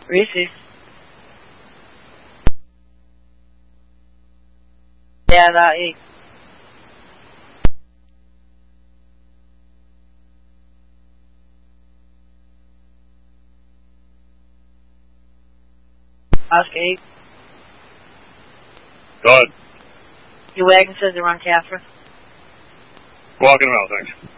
Reese. Yeah, that eight. Oscar 8. Go ahead. Your wagon says they're on Catherine. Walking around, thanks.